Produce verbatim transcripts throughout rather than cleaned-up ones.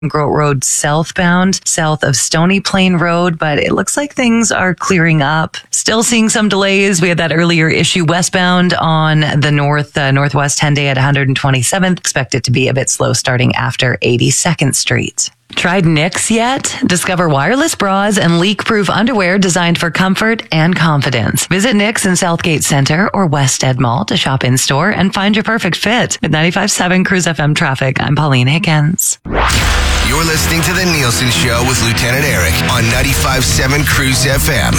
Groat Road southbound, south of Stony Plain Road, but it looks like things are clearing up. Still seeing some delays. We had that earlier issue westbound on the north, uh, northwest Henday at one hundred twenty-seventh. Expect it to be a bit slow starting after eighty-second Street. Tried Knix yet? Discover wireless bras and leak-proof underwear designed for comfort and confidence. Visit Knix in Southgate Center or West Ed Mall to shop in-store and find your perfect fit. With ninety-five point seven Cruise F M traffic, I'm Pauline Hickens. You're listening to The Nielsen Show with Lieutenant Eric on ninety-five point seven Cruise F M.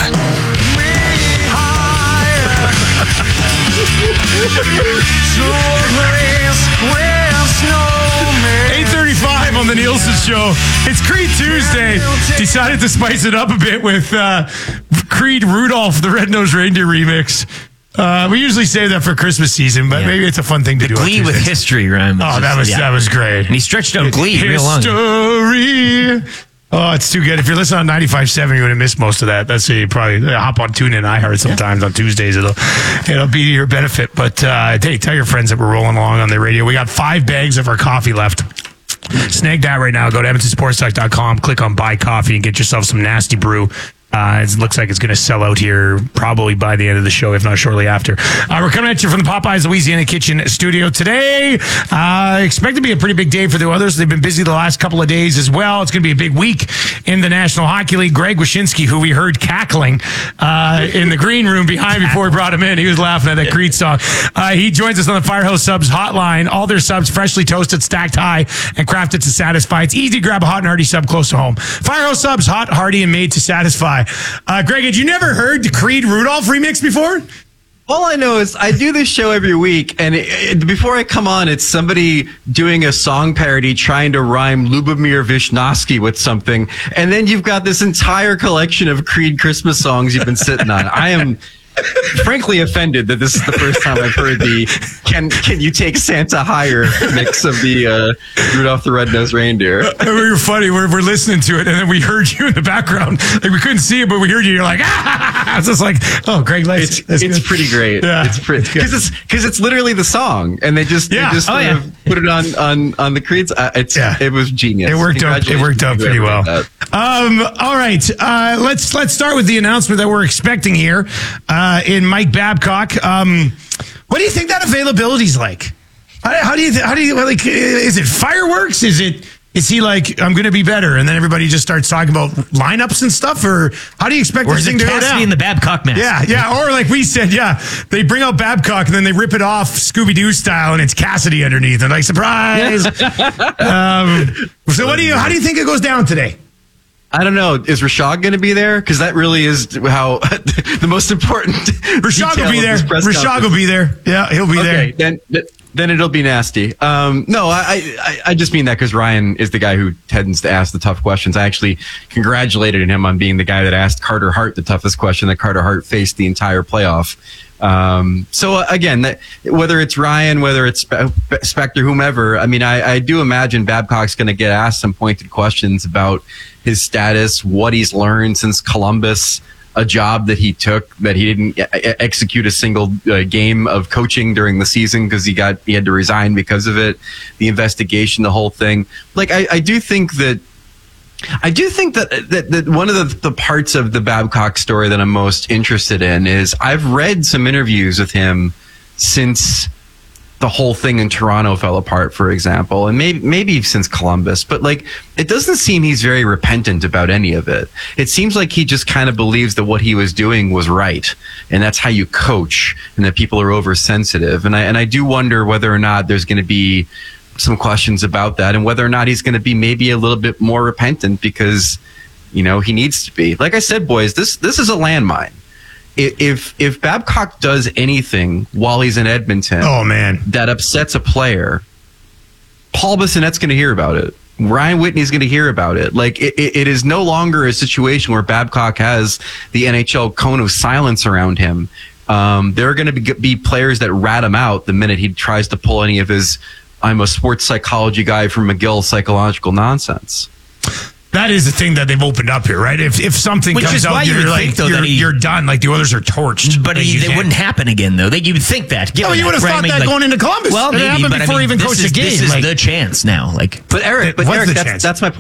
eight thirty-five on The Nielsen Show. It's Creed Tuesday. Decided to spice it up a bit with uh, Creed Rudolph, the Red-Nosed Reindeer remix. Uh, we usually save that for Christmas season, but yeah. maybe it's a fun thing to the do. Glee with history rhyme. Oh, that was yeah. that was great. And he stretched out Glee history. real long. Oh, it's too good. If you're listening on ninety-five point seven, you would have missed most of that. That's you probably uh, hop on TuneIn iHeart sometimes yeah. on Tuesdays. It'll it'll be to your benefit. But uh, hey, tell your friends that we're rolling along on the radio. We got five bags of our coffee left. Snag that right now. Go to edmonton sports talk dot com, click on buy coffee, and get yourself some nasty brew. Uh, it looks like it's going to sell out here probably by the end of the show, if not shortly after. Uh, we're coming at you from the Popeyes Louisiana Kitchen studio today. Uh, expect to be a pretty big day for the others. They've been busy the last couple of days as well. It's going to be a big week in the National Hockey League. Greg Wyshynski, who we heard cackling uh, in the green room behind before we brought him in, he was laughing at that Creed song. Uh, he joins us on the Firehouse Subs hotline. All their subs freshly toasted, stacked high, and crafted to satisfy. It's easy to grab a hot and hearty sub close to home. Firehouse Subs, hot, hearty, and made to satisfy. Uh, Greg, had you never heard the Creed Rudolph remix before? All I know is I do this show every week, and it, it, before I come on, it's somebody doing a song parody trying to rhyme Lubomir Vyshnovsky with something, and then you've got this entire collection of Creed Christmas songs you've been sitting on. I am frankly offended that this is the first time I've heard the "Can Can You Take Santa Higher" mix of the uh, Rudolph the Red-Nosed Reindeer. We were funny. We're, we're listening to it, and then we heard you in the background. Like we couldn't see it, but we heard you. You're like, ah! It's just like, oh, Greg likes it. It's, it's pretty great. Yeah, it's pretty because it's because it's literally the song, and they just yeah. they just oh, sort yeah. of put it on on on the Creeds. Uh, it's yeah. it was genius. It worked out. It worked out pretty well. Um, all right, uh, let's let's start with the announcement that we're expecting here uh, in Mike Babcock. Um, what do you think that availability is like? How, how do you th- how do you like? Is it fireworks? Is it is he like I'm going to be better, and then everybody just starts talking about lineups and stuff, or how do you expect or this is thing it to go Cassidy down? in the Babcock mask? Yeah, yeah, or like we said, yeah, they bring out Babcock and then they rip it off Scooby Doo style, and it's Cassidy underneath, and like surprise. um, so what do you? How do you think it goes down today? I don't know. Is Rashad going to be there? Because that really is how the most important. Rashad will be there. Rashad will be there. Yeah, he'll be okay, there. Then, then it'll be nasty. Um, no, I, I, I just mean that because Ryan is the guy who tends to ask the tough questions. I actually congratulated him on being the guy that asked Carter Hart the toughest question that Carter Hart faced the entire playoff. Um, so uh, again, that, whether it's Ryan, whether it's Spe- Spectre, whomever, I mean, I, I do imagine Babcock's going to get asked some pointed questions about his status, what he's learned since Columbus, a job that he took that he didn't a- execute a single uh, game of coaching during the season because he got he had to resign because of it, the investigation, the whole thing. Like, I, I do think that. I do think that, that, that one of the, the parts of the Babcock story that I'm most interested in is I've read some interviews with him since the whole thing in Toronto fell apart, for example, and maybe maybe since Columbus, but like it doesn't seem he's very repentant about any of it. It seems like he just kind of believes that what he was doing was right, and that's how you coach, and that people are oversensitive. And I and I do wonder whether or not there's going to be some questions about that, and whether or not he's going to be maybe a little bit more repentant because, you know, he needs to be. Like I said, boys, this this is a landmine. If if Babcock does anything while he's in Edmonton, oh man, that upsets a player, Paul Bissonnette's going to hear about it. Ryan Whitney's going to hear about it. Like it, it, it is no longer a situation where Babcock has the N H L cone of silence around him. Um, there are going to be, be players that rat him out the minute he tries to pull any of his "I'm a sports psychology guy from McGill" psychological nonsense. That is the thing that they've opened up here, right? If if something Which comes is out, why you you're would like think, though, you're, that he- you're done. Like the Oilers are torched. But Like, he, you it can't- wouldn't happen again, though. They, you would think that. Oh, you would have right? thought I mean, that like- going into Columbus. Well, It maybe, happened but before I mean, he even this coached is, the game. This is Like, the chance now. Like, But Eric, but What's Eric, the that's, chance? that's my